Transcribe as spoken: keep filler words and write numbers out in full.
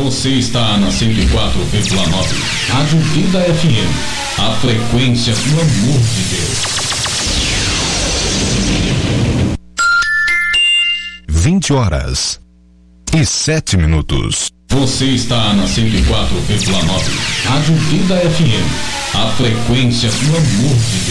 Você está na cento e quatro vírgula nove. Rádio Vida F M. A frequência do amor de Deus. vinte horas e sete minutos. Você está na cento e quatro vírgula nove. Rádio Vida F M. A frequência do amor de